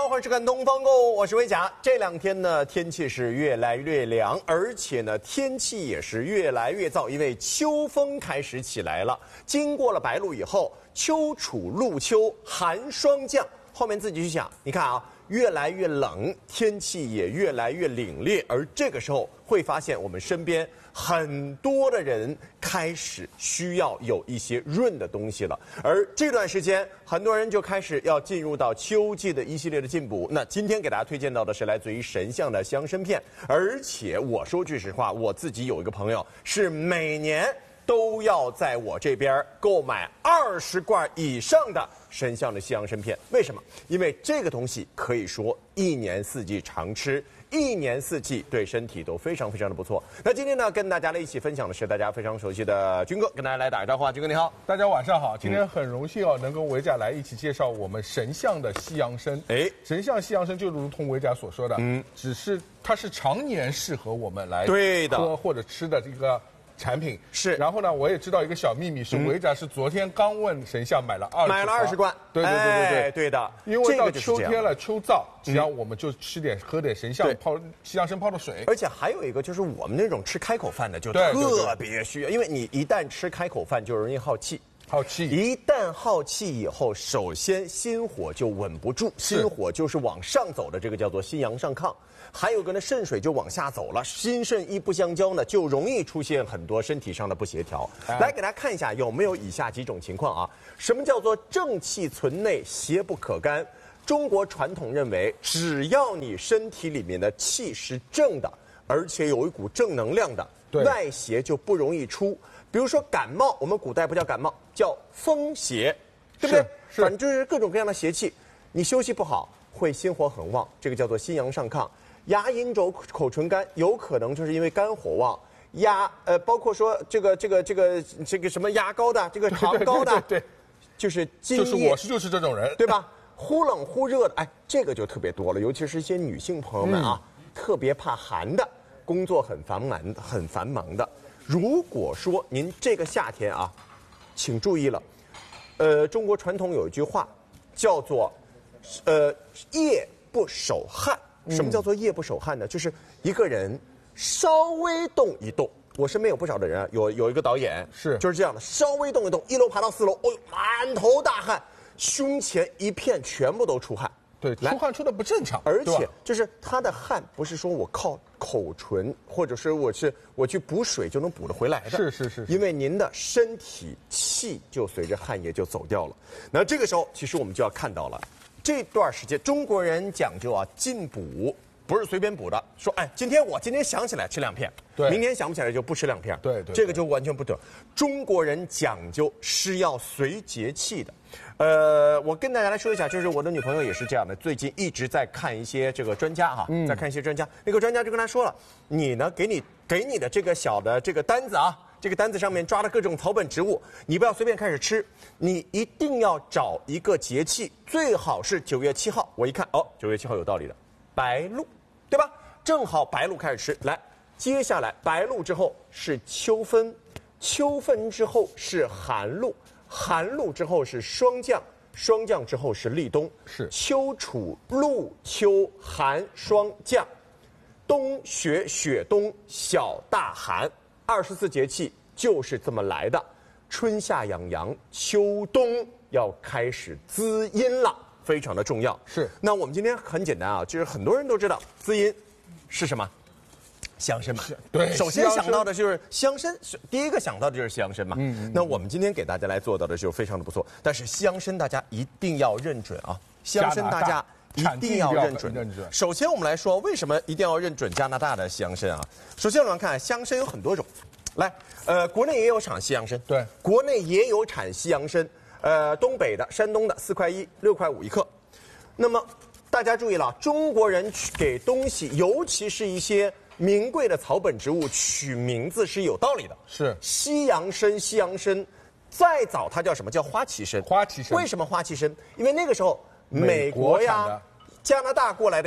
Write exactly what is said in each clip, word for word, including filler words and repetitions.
欢迎收看《东方购物》，我是维甲。这两天呢，天气是越来越凉，而且呢，天气也是越来越燥，因为秋风开始起来了。经过了白露以后，秋处露秋，寒霜降。后面自己去想，你看啊，越来越冷，天气也越来越凛冽，而这个时候会发现我们身边很多的人开始需要有一些润的东西了。而这段时间，很多人就开始要进入到秋季的一系列的进补。那今天给大家推荐到的是来自于神象的香参片，而且我说句实话，我自己有一个朋友是每年都要在我这边购买二十罐以上的神象的西洋参片。为什么？因为这个东西可以说一年四季常吃，一年四季对身体都非常非常的不错。那今天呢，跟大家来一起分享的是大家非常熟悉的军哥，跟大家来打个招呼啊，军哥你好。 大家晚上好，今天很荣幸哦，能跟维甲来一起介绍我们神象的西洋参。哎，神象西洋参就如同维甲所说的，嗯，只是它是常年适合我们来对的喝或者吃的这个产品是。 然后呢，我也知道一个小秘密，是维甲是昨天刚问神象买了二十买了二十罐， 对对对对对、 哎、对的。 因为到秋天了，秋燥，只要我们就吃点喝点神象泡西洋参泡的水。 而且还有一个就是我们那种吃开口饭的就特别需要，因为你一旦吃开口饭就容易耗气。 耗气， 一旦耗气以后，首先心火就稳不住，心火就是往上走的，这个叫做心阳上亢。还有个呢，肾水就往下走了，心肾一不相交呢，就容易出现很多身体上的不协调。哎、来给大家看一下有没有以下几种情况啊？什么叫做正气存内，邪不可干？中国传统认为，只要你身体里面的气是正的，而且有一股正能量的，外邪就不容易出。比如说感冒，我们古代不叫感冒，叫风邪，对不对？反正就是各种各样的邪气，你休息不好会心火很旺，这个叫做心阳上亢。牙龈轴、口唇干，有可能就是因为肝火旺。牙呃，包括说这个这个这个这个什么牙膏的，这个肠膏的， 对， 就是津液， 就是我是就是这种人， 对吧？忽冷忽热的，哎，这个就特别多了，尤其是一些女性朋友们啊，嗯、特别怕寒的，工作很繁忙很繁忙的。如果说您这个夏天啊，请注意了，呃，中国传统有一句话，叫做，呃，夜不守汗。什么叫做夜不守汗呢？就是一个人稍微动一动。我身边有不少的人啊，有有一个导演是就是这样的，稍微动一动，一楼爬到四楼，哦，满头大汗，胸前一片全部都出汗。 对，出汗出的不正常， 而且就是他的汗不是说我靠口唇或者是我是我去补水就能补得回来的， 是是 是, 是， 因为您的身体气就随着汗液就走掉了。那这个时候，其实我们就要看到了，这段时间中国人讲究啊进补，不是随便补的。说哎，今天我今天想起来吃两片， 对， 明天想不起来就不吃两片， 对 对, 对， 这个就完全不对。中国人讲究是要随节气的。呃，我跟大家来说一下，就是我的女朋友也是这样的，最近一直在看一些这个专家哈，嗯、在看一些专家。那个专家就跟他说了，你呢，给你给你的这个小的这个单子啊，这个单子上面抓了各种草本植物，你不要随便开始吃，你一定要找一个节气，最好是九月七号。我一看，哦，九月七号有道理的，白露，对吧？正好白露开始吃。来，接下来白露之后是秋分，秋分之后是寒露。寒露之后是霜降，霜降之后是立冬， 是秋处露秋寒霜降，冬雪雪冬小大寒，二十四节气就是这么来的。春夏养阳，秋冬要开始滋阴了，非常的重要。 是，那我们今天很简单啊，就是很多人都知道滋阴是什么。香参嘛， 对， 首先想到的就是香参，第一个想到的就是香参嘛。嗯，那我们今天给大家来做到的就非常的不错，但是香参大家一定要认准啊，香参大家一定要认准。首先我们来说，为什么一定要认准加拿大的香参啊？首先我们看香参有很多种，来，呃，国内也有产西洋参， 对， 国内也有产西洋参，呃，东北的、山东的四块一、六块五一克。那么大家注意了，中国人给东西，尤其是一些名贵的草本植物取名字是有道理的。 是西洋参，西洋参，再早它叫什么？叫花旗参。 花旗参。 为什么花旗参？因为那个时候美国呀、加拿大过来的呀，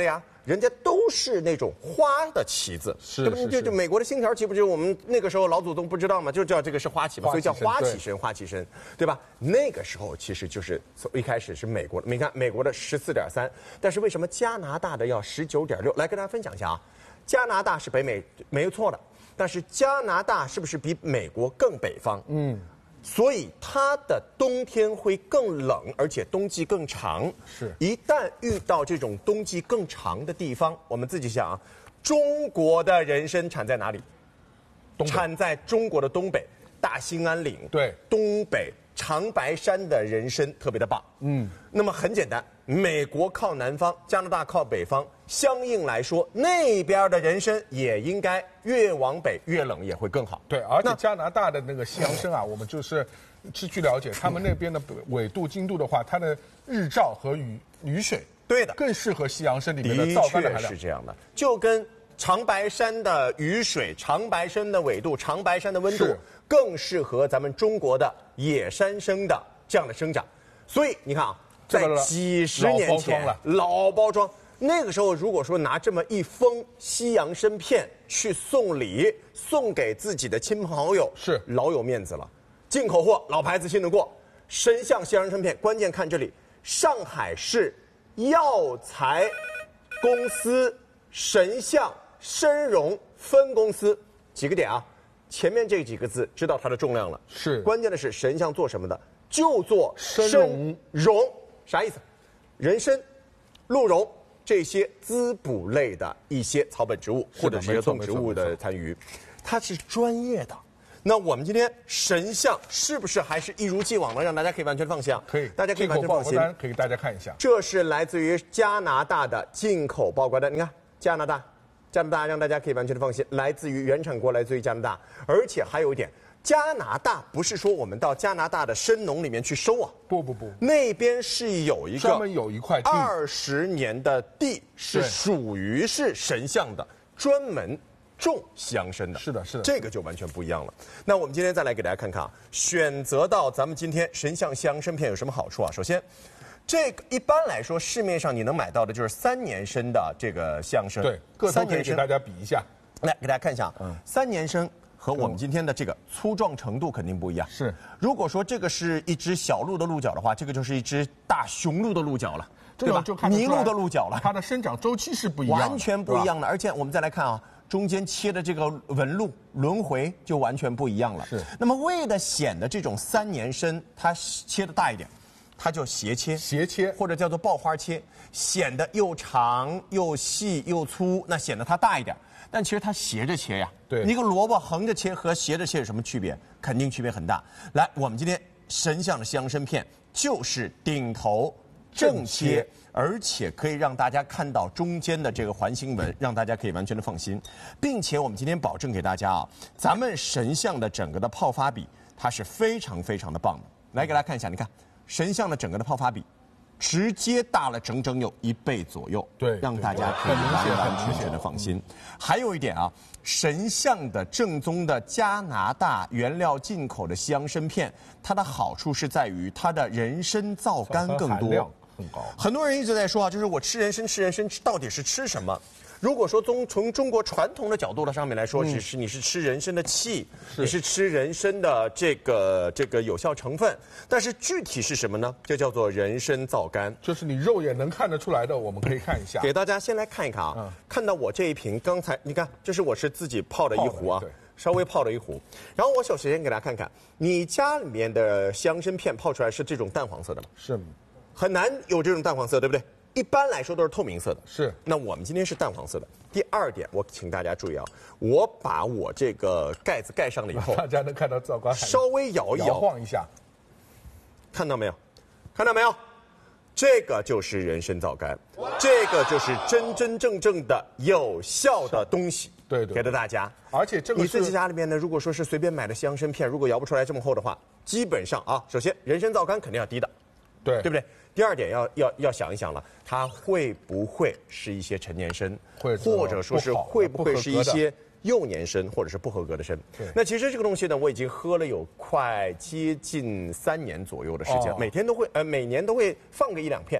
人家都是那种花的旗子， 是对不对？就就美国的星条旗，不就是我们那个时候老祖宗不知道吗？就叫这个是花旗嘛，所以叫花旗参，花旗参，对吧？那个时候其实就是从一开始是美国的，你看美国的十四点三，但是为什么加拿大的要十九点六？来跟大家分享一下啊，加拿大是北美没有错的，但是加拿大是不是比美国更北方？嗯。所以它的冬天会更冷，而且冬季更长。 是， 一旦遇到这种冬季更长的地方，我们自己想啊，中国的人参产在哪里？产在中国的东北，大兴安岭。 对， 东北长白山的人参特别的棒。嗯，那么很简单，美国靠南方，加拿大靠北方，相应来说，那边的人参也应该越往北越冷也会更好。 对，而且加拿大的那个西洋参啊，我们就是是据了解，他们那边的纬度、经度的话，它的日照和雨雨水， 对的， 更适合西洋参里面的皂苷的含量。 是这样的，就跟长白山的雨水、长白山的纬度、长白山的温度，更适合咱们中国的野山参的这样的生长。所以你看啊，在几十年前，老包装。那个时候，如果说拿这么一封西洋参片去送礼，送给自己的亲朋好友， 是老有面子了。进口货，老牌子信得过。神象西洋参片，关键看这里，上海市药材公司神象参茸分公司，几个点啊？前面这几个字知道它的重量了。 是， 关键的是神象做什么的？就做参茸， 茸啥意思？人参、鹿茸。这些滋补类的一些草本植物或者是动植物的残余，它是专业的。那我们今天神象是不是还是一如既往的让大家可以完全放心？ 可以， 大家可以完全放心。 可以给大家看一下， 这是来自于加拿大的进口报关单。你看，加拿大，加拿大让大家可以完全的放心，来自于原产国，来自于加拿大，而且还有一点。加拿大不是说我们到加拿大的参农里面去收啊， 不不不， 那边是有一个专门有一块地， 二十年的地是属于是神象的，专门种西洋参的。 是的，是的， 这个就完全不一样了。那我们今天再来给大家看看啊，选择到咱们今天神象西洋参片有什么好处啊？首先，这个一般来说市面上你能买到的就是三年参的这个西洋参， 对，各都可以给大家比一下。 来给大家看一下，嗯，三年参。和我们今天的这个粗壮程度肯定不一样。 是， 如果说这个是一只小鹿的鹿角的话，这个就是一只大雄鹿的鹿角了，对吧？ 就看麋鹿的鹿角了， 它的生长周期是不一样的， 完全不一样的。而且我们再来看啊，中间切的这个纹路轮回就完全不一样了。 是。 那么为了显得这种三年参它切的大一点，它就斜切， 斜切或者叫做爆花切，显得又长又细又粗，那显得它大一点。但其实它斜着切呀， 对， 一个萝卜横着切和斜着切有什么区别？肯定区别很大。来，我们今天神象的西洋参片就是顶头正切，而且可以让大家看到中间的这个环形纹，让大家可以完全的放心，并且我们今天保证给大家啊，咱们神象的整个的泡发比它是非常非常的棒的。来给大家看一下，你看神象的整个的泡发比。直接大了整整有一倍左右， 对， 让大家可以完完全全的放心。还有一点啊，神象的正宗的加拿大原料进口的西洋参片，它的好处是在于它的人参皂苷更多， 很高。 很多人一直在说啊，就是我吃人参吃人参到底是吃什么？如果说从从中国传统的角度的上面来说，只是你是吃人参的气，你是吃人参的这个这个有效成分，但是具体是什么呢？就叫做人参皂苷， 就是你肉眼能看得出来的，我们可以看一下。 给大家先来看一看啊，嗯、看到我这一瓶，刚才你看，这是我是自己泡的一壶啊，稍微泡了一壶，然后我首先给大家看看，你家里面的西洋参片泡出来是这种淡黄色的吗？ 是， 很难有这种淡黄色，对不对？一般来说都是透明色的， 是。 那我们今天是淡黄色的。第二点，我请大家注意啊，我把我这个盖子盖上了以后， 大家能看到皂苷， 稍微摇一摇， 摇晃一下， 看到没有？看到没有？这个就是人参皂苷，这个就是真真正正的有效的东西， 对对， 给到大家。 而且这个你自己家里面呢，如果说是随便买的西洋参片，如果摇不出来这么厚的话，基本上啊，首先人参皂苷肯定要低的， 对， 对不对？第二点要要要想一想了，它会不会是一些陈年参， 或者说是会不会是一些幼年参，或者是不合格的参？那其实这个东西呢，我已经喝了有快接近三年左右的时间，哦、每天都会呃每年都会放个一两片。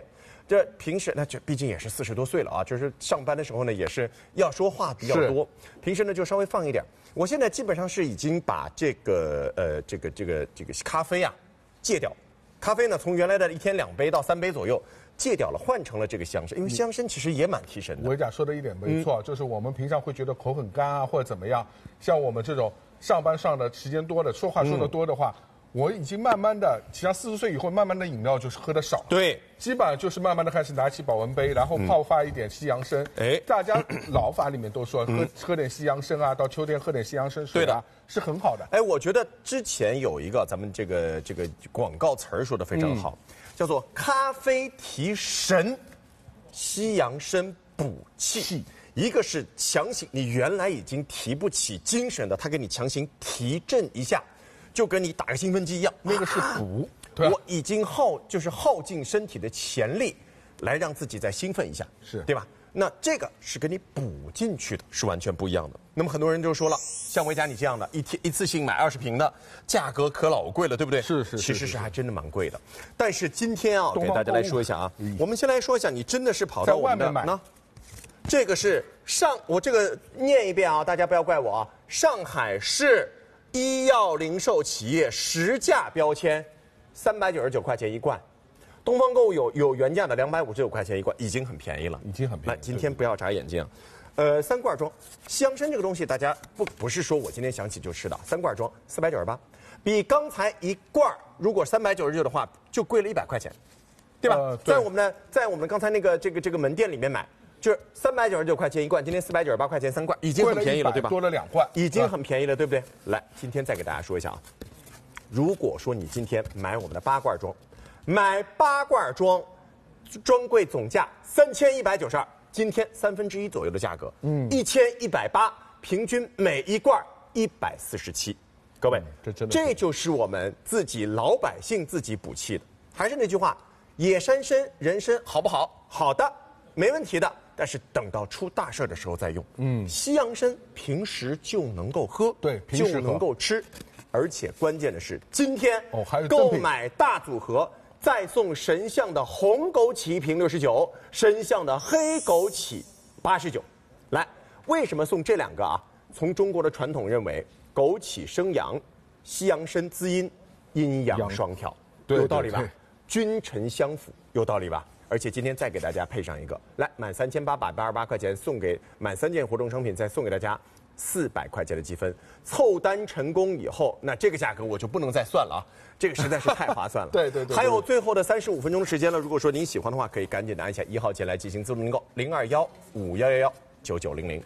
这平时那这毕竟也是四十多岁了啊，就是上班的时候呢也是要说话比较多，平时呢就稍微放一点。我现在基本上是已经把这个呃这个这个这个咖啡啊戒掉，咖啡呢从原来的一天两杯到三杯左右戒掉了，换成了这个西洋参，因为西洋参其实也蛮提神的。 我讲说的一点没错，嗯、就是我们平常会觉得口很干啊或者怎么样，像我们这种上班上的时间多的，说话说的多的话。嗯我已经慢慢的，实际上四十岁以后，慢慢的饮料就是喝的少， 对， 基本上就是慢慢的开始拿起保温杯，然后泡发一点西洋参。哎、嗯，大家老法里面都说喝、嗯、喝点西洋参啊，到秋天喝点西洋参水啊，对的，是很好的。 哎，我觉得之前有一个咱们这个这个广告词儿说的非常好，嗯、叫做咖啡提神，西洋参补气。气一个是强行你原来已经提不起精神的，他给你强行提振一下。就跟你打个兴奋剂一样， 那个是补。 对、啊，我已经耗就是耗尽身体的潜力，来让自己再兴奋一下， 是对吧？那这个是给你补进去的，是完全不一样的。那么很多人就说了，像维嘉你这样的，一天一次性买二十瓶的，价格可老贵了，对不对？ 是是是， 其实是还真的蛮贵的。但是今天啊，给大家来说一下啊，嗯、我们先来说一下，你真的是跑到我们的在外面买呢？这个是上，我这个念一遍啊，大家不要怪我啊，上海市。医药零售企业实价标签，三百九十九块钱一罐，东方购物有有原价的两百五十九块钱一罐，已经很便宜了， 已经很便宜。 那今天不要眨眼睛，呃，三罐装西洋参这个东西，大家不不是说我今天想起就吃的，三罐装四百九十八，比刚才一罐如果三百九十九的话，就贵了一百块钱，对吧？呃、对在我们的在我们刚才那个这个这个门店里面买。就是三百九十九块钱一罐，今天四百九十八块钱三罐，已经很便宜了，对吧？ 多了两罐， 已经很便宜了，对不对？来，今天再给大家说一下啊，如果说你今天买我们的八罐装，买八罐装，专柜总价三千一百九十二，今天三分之一左右的价格，嗯，一千一百八，平均每一罐一百四十七，各位， 嗯、这真的这就是我们自己老百姓自己补气的。还是那句话，野山参、人参好不好？好的，没问题的。但是等到出大事的时候再用。嗯，西洋参平时就能够喝， 对，平时就能够吃，而且关键的是今天哦还是购买大组合再送神象的红枸杞一瓶六十九，神象的黑枸杞八十九。来，为什么送这两个啊？从中国的传统认为，枸杞生阳，西洋参滋阴，阴阳双调，有道理吧？君臣相辅，有道理吧？而且今天再给大家配上一个，来满三千八百八十八块钱送给满三件活动商品，再送给大家四百块钱的积分。凑单成功以后，那这个价格我就不能再算了啊，这个实在是太划算了。 对, 对, 对对。 还有最后的三十五分钟的时间了，如果说您喜欢的话，可以赶紧的按下一号键来进行自动订购，零二幺五幺幺幺九九零零。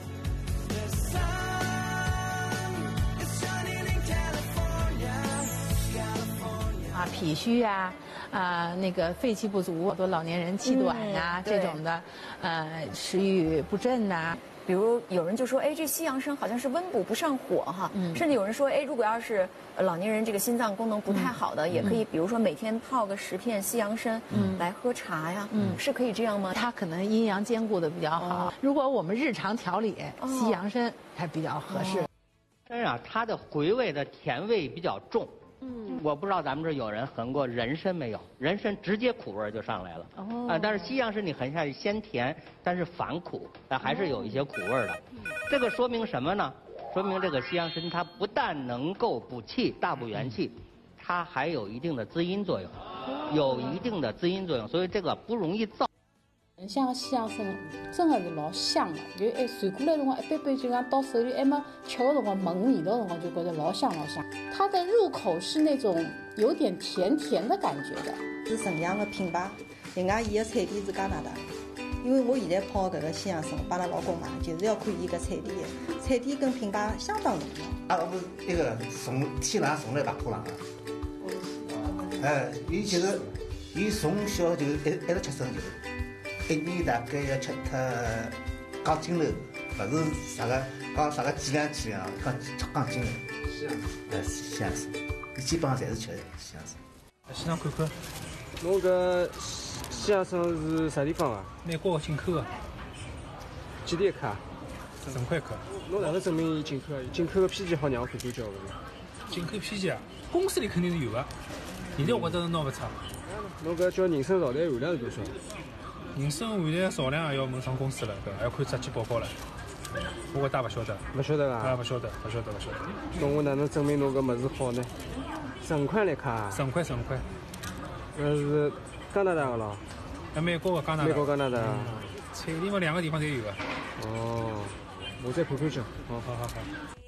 啊，脾虚啊。啊、呃，那个肺气不足，好多老年人气短呀、啊嗯、这种的，呃，食欲不振呐、啊。 比如有人就说，哎，这西洋参好像是温补不上火哈，嗯、甚至有人说，哎，如果要是老年人这个心脏功能不太好的，嗯、也可以，比如说每天泡个十片西洋参，嗯，来喝茶呀，嗯，是可以这样吗？ 它可能阴阳兼顾的比较好。哦、如果我们日常调理，哦、西洋参还比较合适。 参、哦、啊，它的回味的甜味比较重。嗯，我不知道咱们这有人横过人参没有？人参直接苦味就上来了。哦，啊，但是西洋参你横下去鲜甜，但是反苦，但还是有一些苦味的。嗯、这个说明什么呢？说明这个西洋参它不但能够补气、大补元气，它还有一定的滋阴作用，有一定的滋阴作用，所以这个不容易燥。 像西洋参真的是老香的，就哎传过来的辰光，一般般就讲到手里还没吃的辰光，闻味道的辰光就觉得老香老香。它的入口是那种有点甜甜的感觉的， 是沈阳的品牌。另外，伊的产地是加拿大，因为我现在泡搿个西洋参，帮她老公买，就是要看伊个产地的，产地跟品牌相当重要。 啊，不是那个从天上送来大铺浪的。哎，伊其实伊从小就一一直吃参酒。一年大概要吃脱钢筋肉，不是啥个讲啥个几两几两，讲吃钢筋肉。是啊，呃，西洋参，基本上侪是吃西洋参。 先生看看， 侬搿西洋参是啥地方啊？ 美国进口的。 几钿一克？ 十块克。 侬哪能证明伊进口啊？进口的批件好让我看看叫个。 进口批件啊，公司里肯定是有的，现在我倒是拿不出。 侬搿叫人参皂苷含量是多少？ 人参含量少量也要问上公司了，搿还要看质检报告了。我搿大勿晓得， 勿晓得啊， 啊？ 勿晓得，勿晓得，勿晓得。 侬我哪能证明侬搿物事好呢？省块来卡， 省块省块， 搿是加拿大个咯？ 那美国个加拿大， 美国加拿大。 彩礼嘛两个地方侪有个。 哦，我再看看去。好好好好。